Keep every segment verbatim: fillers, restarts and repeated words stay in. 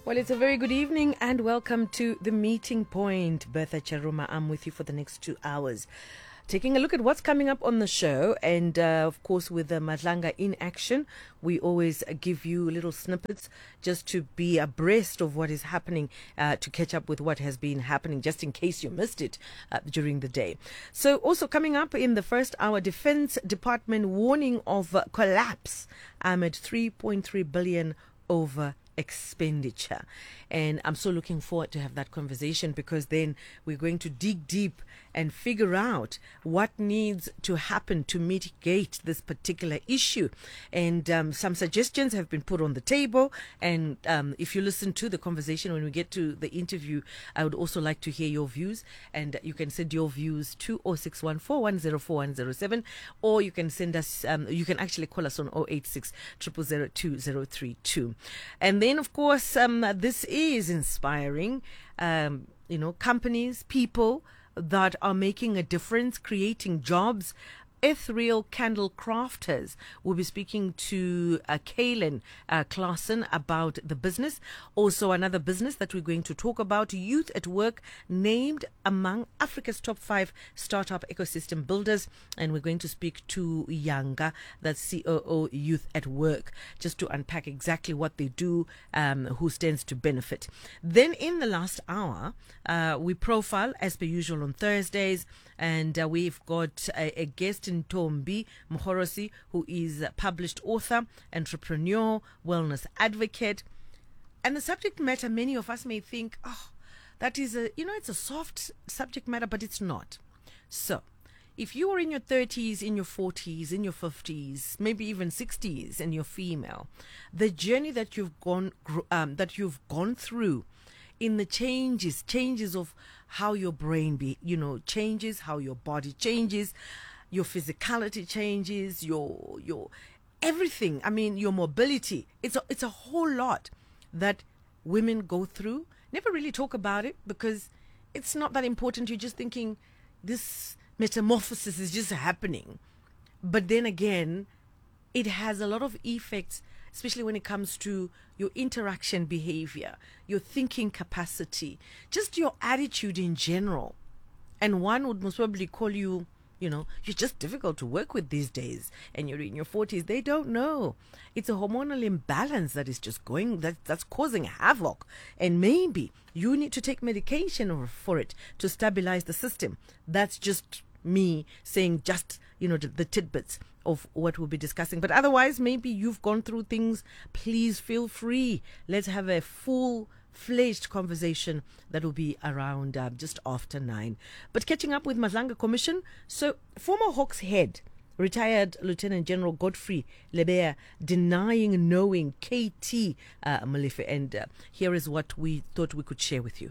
Well, it's a very good evening and welcome to The Meeting Point. Bertha Charuma, I'm with you for the next two hours. Taking a look at what's coming up on the show, and uh, of course with the Madlanga in action, we always uh, give you little snippets just to be abreast of what is happening, uh, to catch up with what has been happening, just in case you missed it uh, during the day. So also coming up in the first hour, Defense Department warning of uh, collapse amid three point three billion over expenditure. And I'm so looking forward to have that conversation, because then we're going to dig deep and figure out what needs to happen to mitigate this particular issue. And um, some suggestions have been put on the table. And um, if you listen to the conversation when we get to the interview, I would also like to hear your views. And you can send your views to oh six one four, one oh four, one oh seven, or you can send us, um, you can actually call us on oh eight six, zero zero zero, two zero three two. And then, of course, um, this is inspiring, um, you know, companies, people that are making a difference, creating jobs. Ethereal candle crafters. We'll be speaking to uh, Kaylin uh, Klassen about the business. Also, another business that we're going to talk about, Youth at Work, named among Africa's top five startup ecosystem builders. And we're going to speak to Yanga, that's C O O Youth at Work, just to unpack exactly what they do, um, who stands to benefit. Then in the last hour, uh, we profile, as per usual on Thursdays, and uh, we've got a, a guest in Tombi Mohorosi, who is a published author, entrepreneur, wellness advocate. And the subject matter, many of us may think, oh, that is a, you know, it's a soft subject matter, but it's not. So, if you are in your thirties, in your forties, in your fifties, maybe even sixties, and you're female, the journey that you've gone, um, that you've gone through, in the changes, changes of how your brain be, you know, changes, how your body changes, your physicality changes, your your everything. I mean, your mobility. It's a, it's a whole lot that women go through. Never really talk about it because it's not that important. You're just thinking this metamorphosis is just happening. But then again, it has a lot of effects, especially when it comes to your interaction behavior, your thinking capacity, just your attitude in general. And one would most probably call you, you know, you're just difficult to work with these days, and you're in your forties. They don't know. It's a hormonal imbalance that is just going, that, that's causing havoc. And maybe you need to take medication for it to stabilize the system. That's just me saying just, you know, the, the tidbits of what we'll be discussing. But otherwise, maybe you've gone through things. Please feel free. Let's have a full-fledged conversation that will be around uh, just after nine. But catching up with Madlanga Commission. So, former Hawks head, retired Lieutenant General Godfrey Lebeya, denying knowing K T uh, Molefe. And uh, here is what we thought we could share with you.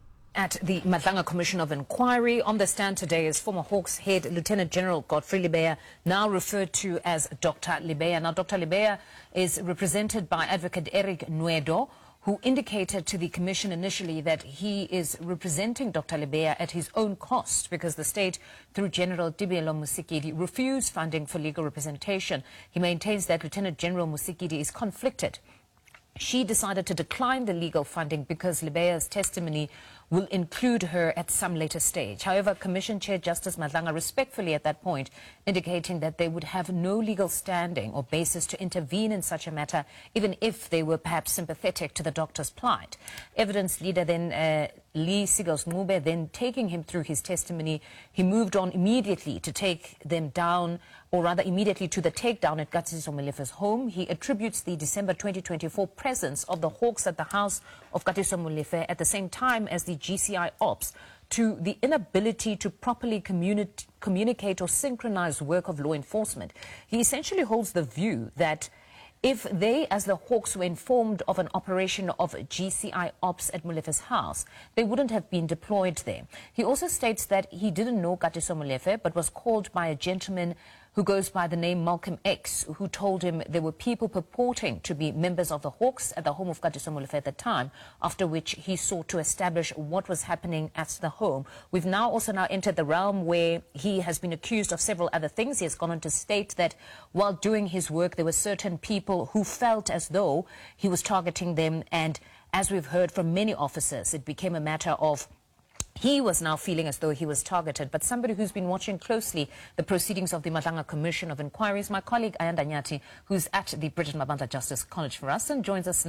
At the Madlanga Commission of Inquiry, on the stand today is former Hawks head Lieutenant General Godfrey Lebeya, now referred to as Doctor Lebeya. Now, Doctor Lebeya is represented by Advocate Eric Nwedo, who indicated to the Commission initially that he is representing Doctor Lebeya at his own cost because the state, through General Tibelo Musikidi, refused funding for legal representation. He maintains that Lieutenant General Musikidi is conflicted. She decided to decline the legal funding because Lebeya's testimony will include her at some later stage. However, Commission Chair Justice Madlanga respectfully at that point indicating that they would have no legal standing or basis to intervene in such a matter, even if they were perhaps sympathetic to the doctor's plight. Evidence leader then, uh, Lee Sigels Mube, then taking him through his testimony, he moved on immediately to take them down, or rather immediately to the takedown at Katiso Molefe's home. He attributes the December twenty twenty-four presence of the Hawks at the house of Katiso Molefe at the same time as the G C I ops to the inability to properly communi communicate or synchronize work of law enforcement. He essentially holds the view that if they, as the Hawks, were informed of an operation of G C I ops at Molefe's house, they wouldn't have been deployed there. He also states that he didn't know Katiso Molefe, but was called by a gentleman who goes by the name Malcolm X, who told him there were people purporting to be members of the Hawks at the home of Katiso Molefe at the time, after which he sought to establish what was happening at the home. We've now also now entered the realm where he has been accused of several other things. He has gone on to state that while doing his work, there were certain people who felt as though he was targeting them and as we've heard from many officers, it became a matter of he was now feeling as though he was targeted. But somebody who's been watching closely the proceedings of the Madlanga Commission of Inquiry is my colleague Ayanda Nyati, who's at the Bridget Mabandla Justice College for us and joins us now.